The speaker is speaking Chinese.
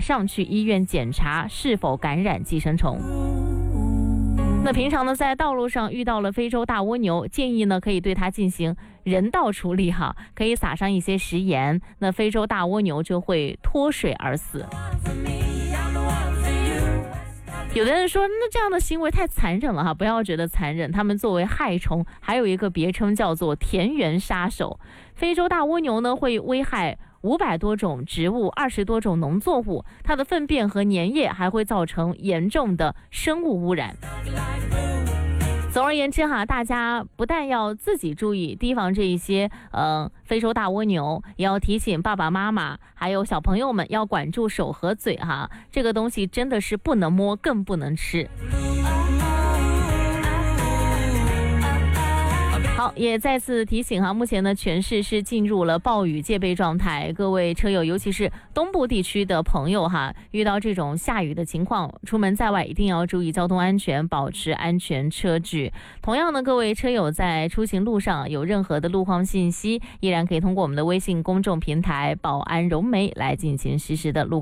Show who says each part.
Speaker 1: 上去医院检查是否感染寄生虫。那平常呢，在道路上遇到了非洲大蜗牛，建议呢可以对它进行人道处理哈，可以撒上一些食盐，那非洲大蜗牛就会脱水而死。有的人说，那这样的行为太残忍了哈，不要觉得残忍。他们作为害虫，还有一个别称叫做田园杀手。非洲大蜗牛呢，会危害500多种植物，20多种农作物，它的粪便和粘液还会造成严重的生物污染。总而言之哈，大家不但要自己注意提防这一些非洲大蜗牛，也要提醒爸爸妈妈还有小朋友们要管住手和嘴哈，这个东西真的是不能摸，更不能吃。好，也再次提醒哈，目前呢全市是进入了暴雨戒备状态，各位车友，尤其是东部地区的朋友哈，遇到这种下雨的情况，出门在外一定要注意交通安全，保持安全车距。同样呢，各位车友在出行路上有任何的路况信息，依然可以通过我们的微信公众平台保安融媒来进行实时的路况